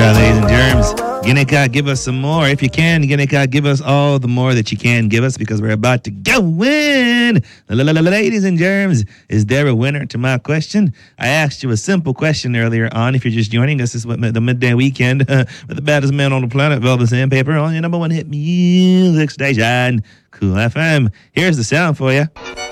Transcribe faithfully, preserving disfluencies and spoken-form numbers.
right, ladies and germs. Ginika, give us some more. If you can, Ginika, give us all the more that you can give us because we're about to go win. Ladies and germs, is there a winner to my question? I asked you a simple question earlier on. If you're just joining us, this is what the midday weekend uh, with the baddest man on the planet, Velvet Sandpaper, on your number one hit music station, Cool F M. Here's the sound for you.